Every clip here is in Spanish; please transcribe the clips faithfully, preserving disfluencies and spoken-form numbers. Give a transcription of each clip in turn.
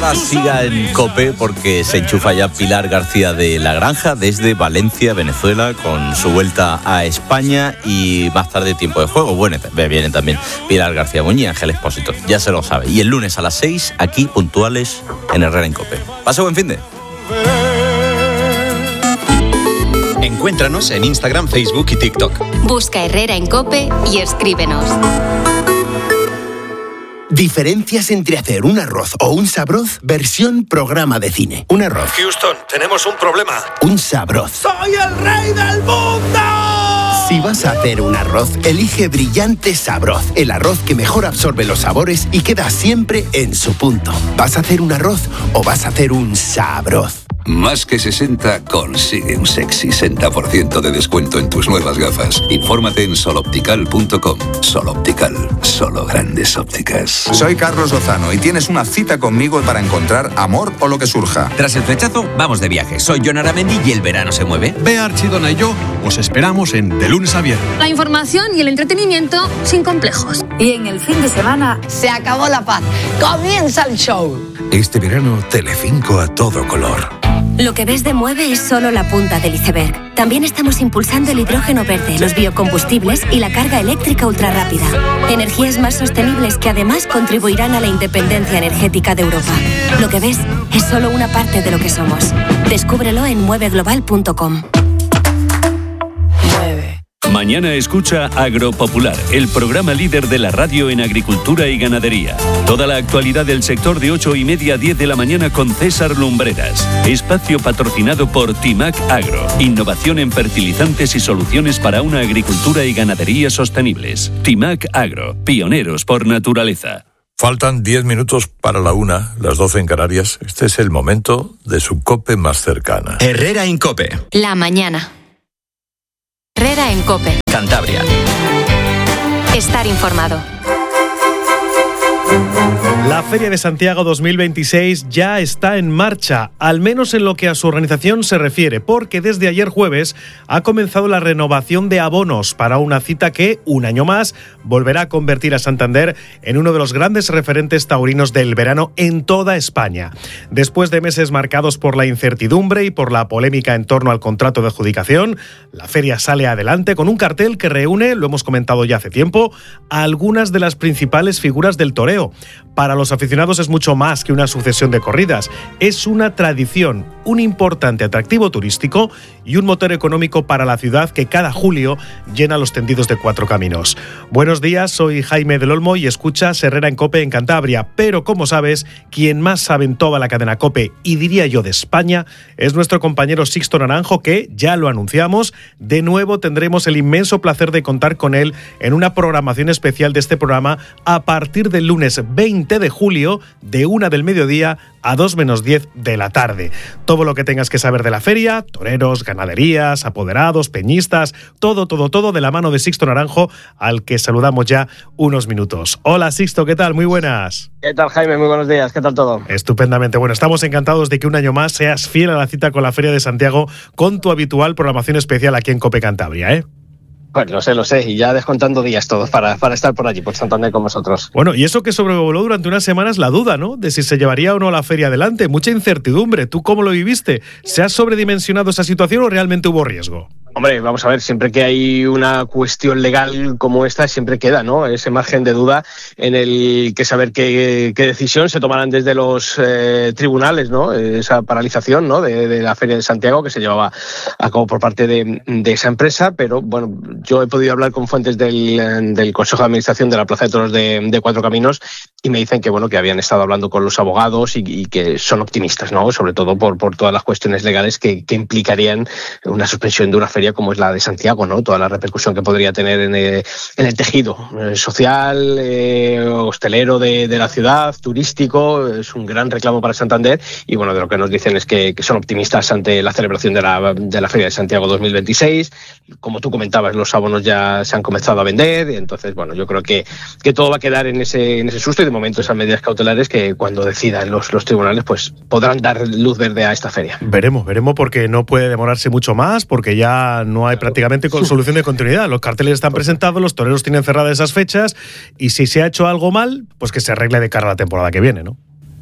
ahora siga en COPE porque se enchufa ya Pilar García de la Granja desde Valencia, Venezuela, con su vuelta a España y más tarde tiempo de juego. Bueno, viene también Pilar García Muñiz, Ángel Expósito, ya se lo sabe. Y el lunes a las seis, aquí puntuales en Herrera en COPE. Pase buen finde. Encuéntranos en Instagram, Facebook y TikTok. Busca Herrera en COPE y escríbenos. Diferencias entre hacer un arroz o un sabroz, versión programa de cine. Un arroz. Houston, tenemos un problema. Un sabroz. ¡Soy el rey del mundo! Si vas a hacer un arroz, elige Brillante Sabroz. El arroz que mejor absorbe los sabores y queda siempre en su punto. ¿Vas a hacer un arroz o vas a hacer un sabroz? Más que sesenta consigue un sexy sesenta por ciento de descuento en tus nuevas gafas. Infórmate en soloptical punto com. Soloptical, solo grandes ópticas. Soy Carlos Lozano y tienes una cita conmigo para encontrar amor o lo que surja. Tras el flechazo, vamos de viaje. Soy Jon Aramendi y el verano se mueve. Bea Archidona y yo os esperamos en De Lunes a Viernes. La información y el entretenimiento sin complejos. Y en el fin de semana se acabó la paz. Comienza el show. Este verano, Telecinco a todo color. Lo que ves de Mueve es solo la punta del iceberg. También estamos impulsando el hidrógeno verde, los biocombustibles y la carga eléctrica ultrarrápida. Energías más sostenibles que además contribuirán a la independencia energética de Europa. Lo que ves es solo una parte de lo que somos. Descúbrelo en mueve global punto com. Mañana escucha Agropopular, el programa líder de la radio en agricultura y ganadería. Toda la actualidad del sector de ocho y media a diez de la mañana con César Lumbreras. Espacio patrocinado por Timac Agro. Innovación en fertilizantes y soluciones para una agricultura y ganadería sostenibles. Timac Agro, pioneros por naturaleza. Faltan diez minutos para la una, las doce en Canarias. Este es el momento de su COPE más cercana. Herrera en COPE. La mañana. Herrera en COPE. Cantabria. Estar informado. La Feria de Santiago dos mil veintiséis ya está en marcha, al menos en lo que a su organización se refiere, porque desde ayer jueves ha comenzado la renovación de abonos para una cita que, un año más, volverá a convertir a Santander en uno de los grandes referentes taurinos del verano en toda España. Después de meses marcados por la incertidumbre y por la polémica en torno al contrato de adjudicación, la feria sale adelante con un cartel que reúne, lo hemos comentado ya hace tiempo, a algunas de las principales figuras del toreo. Para los aficionados es mucho más que una sucesión de corridas. Es una tradición, un importante atractivo turístico y un motor económico para la ciudad que cada julio llena los tendidos de Cuatro Caminos. Buenos días, soy Jaime del Olmo y escuchas Herrera en COPE en Cantabria. Pero como sabes, quien más sabe en toda la cadena COPE y diría yo de España es nuestro compañero Sixto Naranjo, que ya lo anunciamos. De nuevo tendremos el inmenso placer de contar con él en una programación especial de este programa a partir del lunes veinte de julio de una del mediodía a dos menos diez de la tarde. Todo lo que tengas que saber de la feria, toreros, ganaderías, apoderados, peñistas, todo, todo, todo de la mano de Sixto Naranjo, al que saludamos ya unos minutos. Hola Sixto, ¿qué tal? Muy buenas. ¿Qué tal, Jaime? Muy buenos días, ¿qué tal todo? Estupendamente, bueno, estamos encantados de que un año más seas fiel a la cita con la Feria de Santiago con tu habitual programación especial aquí en COPE Cantabria, ¿eh? Pues lo sé, lo sé, y ya descontando días todos para, para estar por allí, por Santander con vosotros. Bueno, y eso que sobrevoló durante unas semanas la duda, ¿no?, de si se llevaría o no la feria adelante. Mucha incertidumbre. ¿Tú cómo lo viviste? ¿Se ha sobredimensionado esa situación o realmente hubo riesgo? Hombre, vamos a ver, siempre que hay una cuestión legal como esta, siempre queda, ¿no?, ese margen de duda en el que saber qué, qué decisión se tomarán desde los eh, tribunales, ¿no?, esa paralización, ¿no?, de, de la Feria de Santiago que se llevaba a cabo por parte de, de esa empresa. Pero bueno, yo he podido hablar con fuentes del, del Consejo de Administración de la Plaza de Toros de, de Cuatro Caminos y me dicen que bueno, que habían estado hablando con los abogados y, y que son optimistas, ¿no?, sobre todo por, por todas las cuestiones legales que, que implicarían una suspensión de una feria como es la de Santiago, ¿no?, toda la repercusión que podría tener en el, en el tejido eh, social, eh, hostelero de, de la ciudad, turístico. Es un gran reclamo para Santander y bueno, de lo que nos dicen es que, que son optimistas ante la celebración de la, de la Feria de Santiago dos mil veintiséis. Como tú comentabas, los abonos ya se han comenzado a vender, y entonces bueno, yo creo que, que todo va a quedar en ese, en ese susto, y de momento esas medidas cautelares que cuando decidan los, los tribunales pues podrán dar luz verde a esta feria. Veremos, veremos, porque no puede demorarse mucho más, porque ya no hay prácticamente con solución de continuidad. Los carteles están presentados, los toreros tienen cerradas esas fechas, y si se ha hecho algo mal, pues que se arregle de cara a la temporada que viene, ¿no?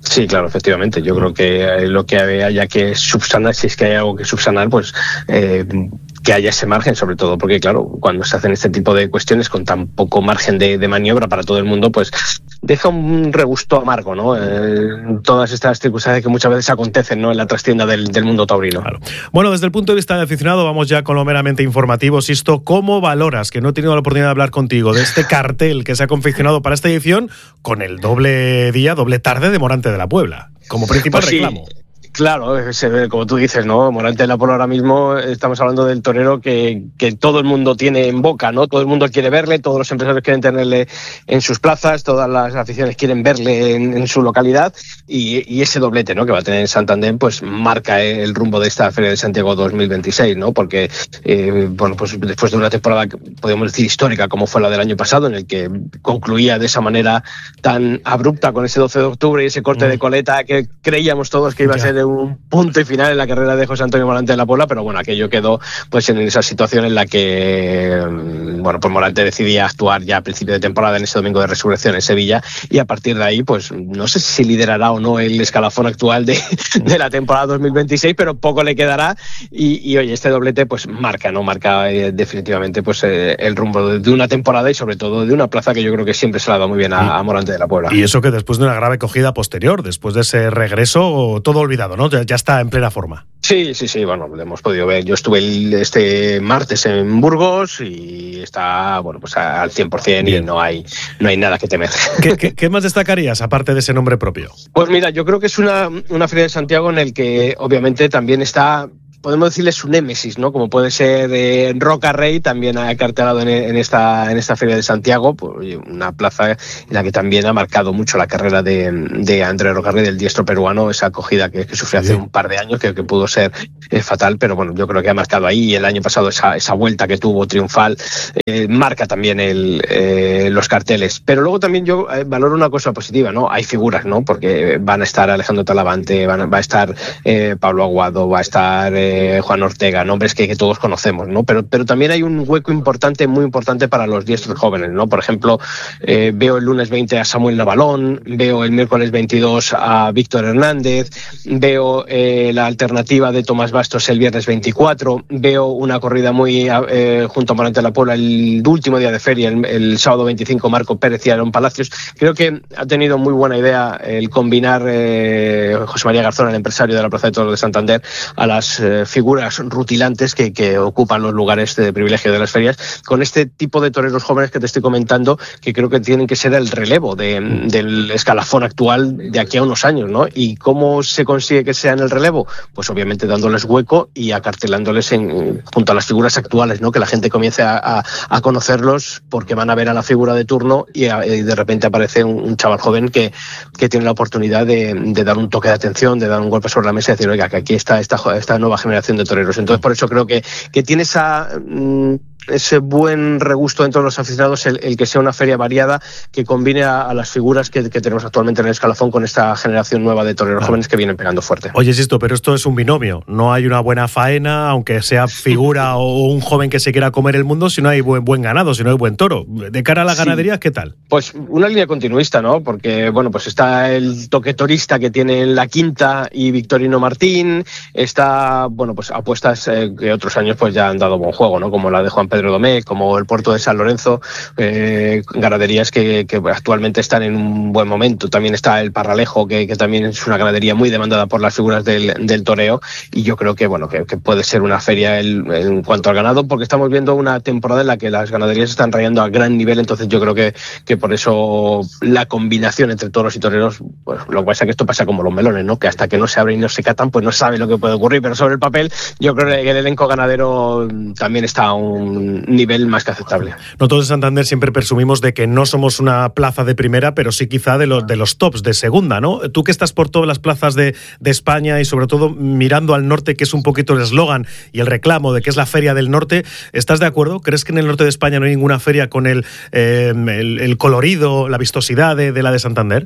Sí, claro, efectivamente. Yo creo que lo que haya que subsanar, si es que hay algo que subsanar, pues eh, que haya ese margen, sobre todo porque, claro, cuando se hacen este tipo de cuestiones con tan poco margen de, de maniobra para todo el mundo, pues deja un regusto amargo, ¿no? Eh, todas estas circunstancias que muchas veces acontecen, ¿no?, en la trastienda del, del mundo taurino. Claro. Bueno, desde el punto de vista de aficionado, vamos ya con lo meramente informativo. Sisto, ¿cómo valoras, que no he tenido la oportunidad de hablar contigo, de este cartel que se ha confeccionado para esta edición con el doble día, doble tarde de Morante de la Puebla, como principal pues sí. reclamo? Claro, como tú dices, ¿no? Morante de la Puebla ahora mismo estamos hablando del torero que, que todo el mundo tiene en boca, ¿no? Todo el mundo quiere verle, todos los empresarios quieren tenerle en sus plazas, todas las aficiones quieren verle en, en su localidad y, y ese doblete, ¿no?, que va a tener en Santander, pues marca el rumbo de esta Feria de Santiago dos mil veintiséis, ¿no? Porque, eh, bueno, pues después de una temporada, podríamos decir, histórica, como fue la del año pasado, en el que concluía de esa manera tan abrupta con ese doce de octubre y ese corte mm. de coleta que creíamos todos que iba ya. a ser un punto y final en la carrera de José Antonio Morante de la Puebla, pero bueno, aquello quedó pues en esa situación en la que bueno, pues Morante decidía actuar ya a principio de temporada en ese domingo de resurrección en Sevilla, y a partir de ahí pues no sé si liderará o no el escalafón actual de, de la temporada dos mil veintiséis, pero poco le quedará y, y oye, este doblete pues marca, ¿no? Marca eh, definitivamente pues eh, el rumbo de, de una temporada y sobre todo de una plaza que yo creo que siempre se le ha dado muy bien a, a Morante de la Puebla. Y eso que después de una grave cogida posterior, después de ese regreso, todo olvidado, ¿no? Ya, ya está en plena forma. Sí, sí, sí, bueno, lo hemos podido ver. Yo estuve el, este martes en Burgos y está, bueno, pues al cien por ciento y no hay, no hay nada que temer. ¿Qué, qué, ¿Qué más destacarías, aparte de ese nombre propio? Pues mira, yo creo que es una, una Feria de Santiago en el que obviamente también está, podemos decirle, su némesis, ¿no? Como puede ser eh, Roca Rey, también ha cartelado en, en, esta, en esta Feria de Santiago, pues, una plaza en la que también ha marcado mucho la carrera de, de Andrés Roca Rey, del diestro peruano, esa acogida que, que sufrió hace un par de años, que, que pudo ser eh, fatal, pero bueno, yo creo que ha marcado ahí, y el año pasado esa, esa vuelta que tuvo triunfal, eh, marca también el, eh, los carteles. Pero luego también yo eh, valoro una cosa positiva, ¿no? Hay figuras, ¿no? Porque van a estar Alejandro Talavante, van a, va a estar eh, Pablo Aguado, va a estar Eh, Juan Ortega, nombres que, que todos conocemos, ¿no? Pero, pero también hay un hueco importante, muy importante para los diestros jóvenes, ¿no? Por ejemplo, eh, veo el lunes veinte a Samuel Navalón, veo el miércoles veintidós a Víctor Hernández, veo eh, la alternativa de Tomás Bastos el viernes veinticuatro, veo una corrida muy eh, junto a Morante de la Puebla el último día de feria, el, el sábado veinticinco, Marco Pérez y Aaron Palacios. Creo que ha tenido muy buena idea el combinar eh, José María Garzón, el empresario de la Plaza de Toros de Santander, a las eh, figuras rutilantes que, que ocupan los lugares de privilegio de las ferias, con este tipo de toreros jóvenes que te estoy comentando, que creo que tienen que ser el relevo de, del escalafón actual de aquí a unos años, ¿no? ¿Y cómo se consigue que sean el relevo? Pues obviamente dándoles hueco y acartelándoles en, junto a las figuras actuales, ¿no? Que la gente comience a, a, a conocerlos porque van a ver a la figura de turno y, a, y de repente aparece un, un chaval joven que, que tiene la oportunidad de, de dar un toque de atención, de dar un golpe sobre la mesa y decir, oiga, que aquí está esta, esta nueva generación de toreros. Entonces, por eso creo que, que tiene esa... Mmm, ese buen regusto entre los aficionados el, el que sea una feria variada que combine a, a las figuras que, que tenemos actualmente en el escalafón con esta generación nueva de toreros, claro, jóvenes que vienen pegando fuerte. Oye, Sisto, pero esto es un binomio, no hay una buena faena, aunque sea figura o un joven que se quiera comer el mundo, si no hay buen, buen ganado, si no hay buen toro. De cara a la ganadería, sí. ¿Qué tal? Pues una línea continuista, ¿no? Porque, bueno, pues está el toque torista que tiene La Quinta y Victorino Martín, está, bueno, pues apuestas eh, que otros años pues ya han dado buen juego, ¿no? Como la de Juan Pedro Domé, como el Puerto de San Lorenzo, eh, ganaderías que, que actualmente están en un buen momento. También está el Parralejo, que, que también es una ganadería muy demandada por las figuras del, del toreo, y yo creo que, bueno, que, que puede ser una feria el, en cuanto al ganado, porque estamos viendo una temporada en la que las ganaderías están rayando a gran nivel, entonces yo creo que, que por eso la combinación entre toros y toreros, pues lo que pasa es que esto pasa como los melones, ¿no? Que hasta que no se abren y no se catan, pues no sabe lo que puede ocurrir, pero sobre el papel yo creo que el elenco ganadero también está a un nivel más que aceptable. Nosotros en Santander siempre presumimos de que no somos una plaza de primera, pero sí quizá de los, de los tops de segunda, ¿no? Tú que estás por todas las plazas de, de España y sobre todo mirando al norte, que es un poquito el eslogan y el reclamo de que es la feria del norte, ¿estás de acuerdo? ¿Crees que en el norte de España no hay ninguna feria con el, eh, el, el colorido, la vistosidad de, de la de Santander?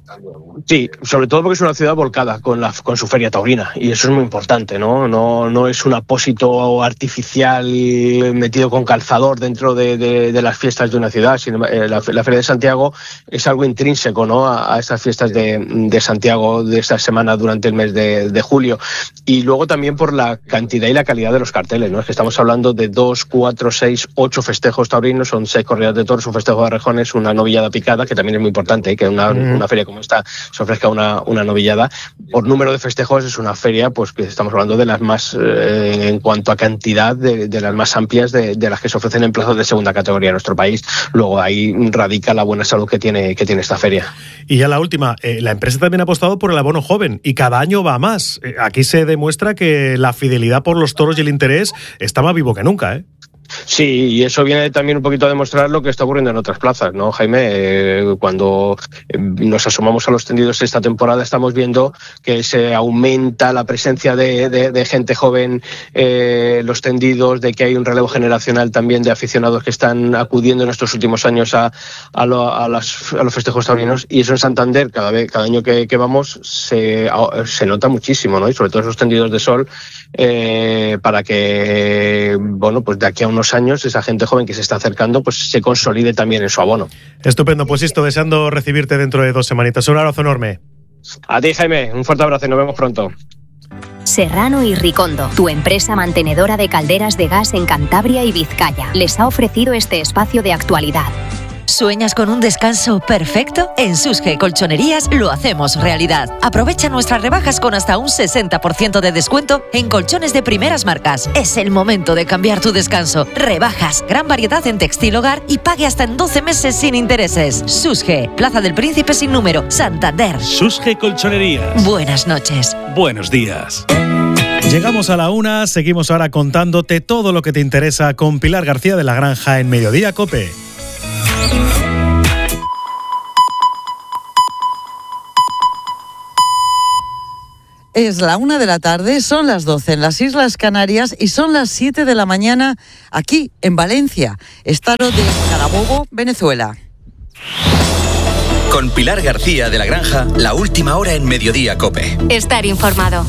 Sí, sobre todo porque es una ciudad volcada con la con su feria taurina, y eso es muy importante, ¿no? No, no es un apósito artificial metido con calzador dentro de, de, de las fiestas de una ciudad, sino eh, la, la Feria de Santiago es algo intrínseco, ¿no? A, a estas fiestas de, de Santiago de esta semana durante el mes de, de julio. Y luego también por la cantidad y la calidad de los carteles, ¿no? Es que estamos hablando de dos, cuatro, seis, ocho festejos taurinos, son seis corridas de toros, un festejo de rejones, una novillada picada, que también es muy importante, ¿eh? Que una, mm. una feria como esta se ofrezca una, una novillada. Por número de festejos es una feria, pues que estamos hablando de las más, eh, en cuanto a cantidad, de, de las más amplias de, de las que se ofrecen en plazas de segunda categoría en nuestro país. Luego ahí radica la buena salud que tiene, que tiene esta feria. Y ya la última, eh, la empresa también ha apostado por el abono joven y cada año va más. Eh, aquí se demuestra que la fidelidad por los toros y el interés está más vivo que nunca, ¿eh? Sí, y eso viene también un poquito a demostrar lo que está ocurriendo en otras plazas, ¿no, Jaime? Eh, cuando nos asomamos a los tendidos esta temporada estamos viendo que se aumenta la presencia de, de, de gente joven eh, los tendidos, de que hay un relevo generacional también de aficionados que están acudiendo en estos últimos años a, a, lo, a, las, a los festejos taurinos, y eso en Santander cada vez cada año que, que vamos se, se nota muchísimo, ¿no? Y sobre todo esos tendidos de sol eh, para que, bueno, pues de aquí a unos años esa gente joven que se está acercando pues se consolide también en su abono. Estupendo, pues esto, deseando recibirte dentro de dos semanitas. Un abrazo enorme. A ti, Jaime, un fuerte abrazo y nos vemos pronto. Serrano y Ricondo, tu empresa mantenedora de calderas de gas en Cantabria y Vizcaya, les ha ofrecido este espacio de actualidad. ¿Sueñas con un descanso perfecto? En Susge Colchonerías lo hacemos realidad. Aprovecha nuestras rebajas con hasta un sesenta por ciento de descuento en colchones de primeras marcas. Es el momento de cambiar tu descanso. Rebajas, gran variedad en textil hogar y pague hasta en doce meses sin intereses. Susge, Plaza del Príncipe sin número, Santander. Susge Colchonerías. Buenas noches. Buenos días. Llegamos a la una, seguimos ahora contándote todo lo que te interesa con Pilar García de La Granja en Mediodía Cope. Es la una de la tarde, son las doce en las Islas Canarias y son las siete de la mañana aquí en Valencia, estado de Carabobo, Venezuela. Con Pilar García de La Granja, la última hora en Mediodía Cope. Estar informado.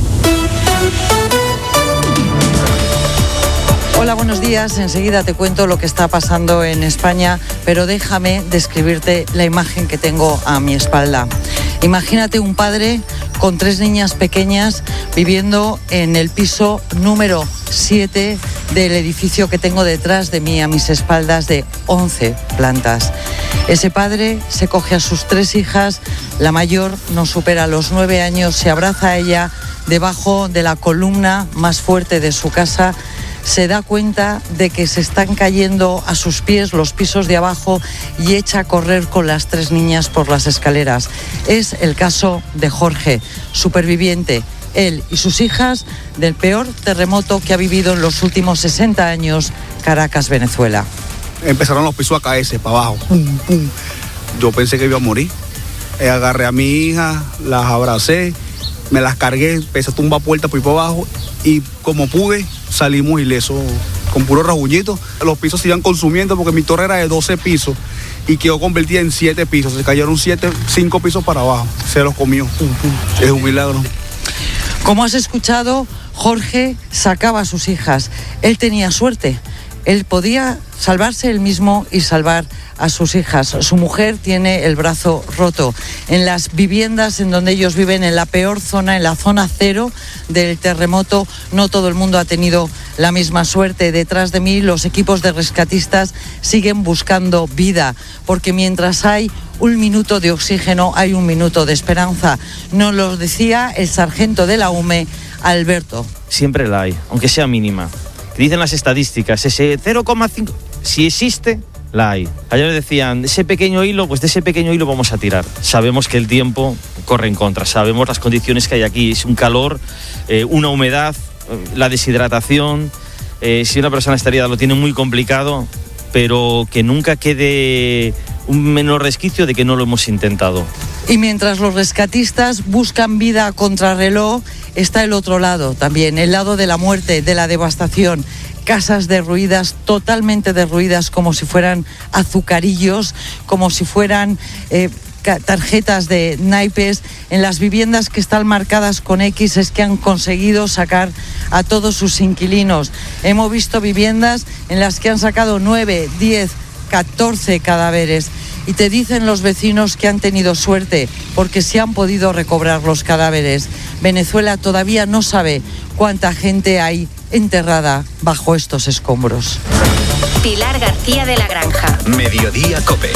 Hola, buenos días. Enseguida te cuento lo que está pasando en España, pero déjame describirte la imagen que tengo a mi espalda. Imagínate un padre con tres niñas pequeñas viviendo en el piso número siete del edificio que tengo detrás de mí, a mis espaldas, de once plantas. Ese padre se coge a sus tres hijas, la mayor no supera los nueve años, se abraza a ella debajo de la columna más fuerte de su casa. Se da cuenta de que se están cayendo a sus pies los pisos de abajo y echa a correr con las tres niñas por las escaleras. Es el caso de Jorge, superviviente, él y sus hijas, del peor terremoto que ha vivido en los últimos sesenta años Caracas, Venezuela. Empezaron los pisos a caerse para abajo. Pum, pum. Yo pensé que iba a morir. Agarré a mi hija, las abracé, me las cargué, empecé a tumbar puertas por ahí para abajo y como pude salimos ilesos con puro rasguñito. Los pisos se iban consumiendo porque mi torre era de doce pisos y quedó convertida en siete pisos. Se cayeron siete, cinco pisos para abajo. Se los comió. Pum, pum. Es un milagro. Como has escuchado, Jorge sacaba a sus hijas. Él tenía suerte. Él podía salvarse él mismo y salvar a sus hijas. Su mujer tiene el brazo roto. En las viviendas en donde ellos viven, en la peor zona, en la zona cero del terremoto, no todo el mundo ha tenido la misma suerte. Detrás de mí los equipos de rescatistas siguen buscando vida, porque mientras hay un minuto de oxígeno, hay un minuto de esperanza. Nos lo decía el sargento de la U M E, Alberto. Siempre la hay, aunque sea mínima. Dicen las estadísticas, ese cero coma cinco, si existe, la hay. Ayer decían, ese pequeño hilo, pues de ese pequeño hilo vamos a tirar. Sabemos que el tiempo corre en contra, sabemos las condiciones que hay aquí, es un calor, eh, una humedad, la deshidratación. Eh, si una persona estaría lo tiene muy complicado, pero que nunca quede un menor resquicio de que no lo hemos intentado. Y mientras los rescatistas buscan vida a contrarreloj, está el otro lado también, el lado de la muerte, de la devastación. Casas derruidas, totalmente derruidas, como si fueran azucarillos, como si fueran eh, tarjetas de naipes. En las viviendas que están marcadas con X es que han conseguido sacar a todos sus inquilinos. Hemos visto viviendas en las que han sacado nueve, diez, catorce cadáveres. Y te dicen los vecinos que han tenido suerte porque se han podido recobrar los cadáveres. Venezuela todavía no sabe cuánta gente hay enterrada bajo estos escombros. Pilar García de la Granja. Mediodía COPE.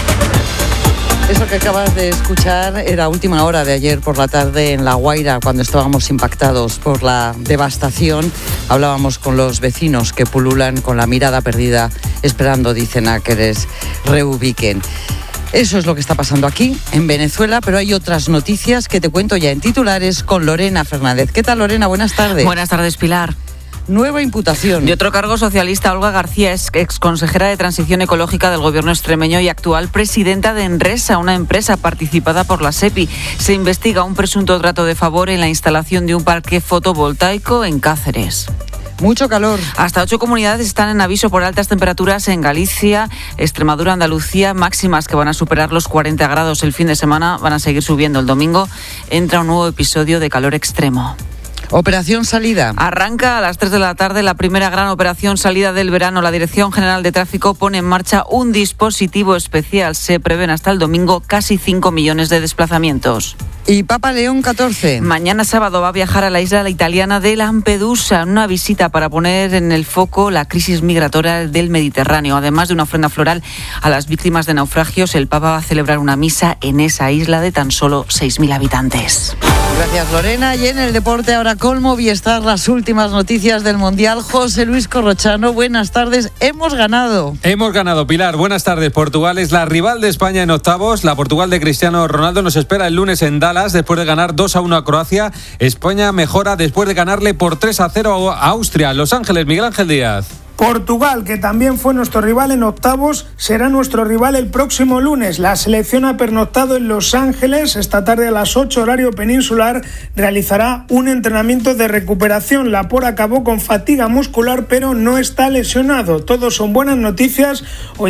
Eso que acabas de escuchar era última hora de ayer por la tarde en La Guaira, cuando estábamos impactados por la devastación. Hablábamos con los vecinos que pululan con la mirada perdida, esperando, dicen, a que les reubiquen. Eso es lo que está pasando aquí, en Venezuela, pero hay otras noticias que te cuento ya en titulares con Lorena Fernández. ¿Qué tal, Lorena? Buenas tardes. Buenas tardes, Pilar. Nueva imputación. De otro cargo socialista, Olga García es exconsejera de Transición Ecológica del gobierno extremeño y actual presidenta de Enresa, una empresa participada por la SEPI. Se investiga un presunto trato de favor en la instalación de un parque fotovoltaico en Cáceres. Mucho calor. Hasta ocho comunidades están en aviso por altas temperaturas en Galicia, Extremadura, Andalucía, máximas que van a superar los cuarenta grados el fin de semana, van a seguir subiendo. El domingo entra un nuevo episodio de calor extremo. Operación Salida. Arranca a las tres de la tarde la primera gran operación salida del verano. La Dirección General de Tráfico pone en marcha un dispositivo especial. Se prevén hasta el domingo casi cinco millones de desplazamientos. Y Papa León catorce. Mañana sábado va a viajar a la isla italiana de Lampedusa, una visita para poner en el foco la crisis migratoria del Mediterráneo. Además de una ofrenda floral a las víctimas de naufragios, el Papa va a celebrar una misa en esa isla de tan solo seis mil habitantes. Gracias, Lorena. Y en el deporte ahora con Movistar, las últimas noticias del Mundial. José Luis Corrochano, buenas tardes. Hemos ganado. Hemos ganado, Pilar. Buenas tardes. Portugal es la rival de España en octavos. La Portugal de Cristiano Ronaldo nos espera el lunes en Dallas después de ganar dos a uno a Croacia. España mejora después de ganarle por tres a cero a Austria. Los Ángeles, Miguel Ángel Díaz. Portugal, que también fue nuestro rival en octavos, será nuestro rival el próximo lunes. La selección ha pernoctado en Los Ángeles. Esta tarde a las ocho horario peninsular realizará un entrenamiento de recuperación. Laporte acabó con fatiga muscular, pero no está lesionado. Todos son buenas noticias. Hoy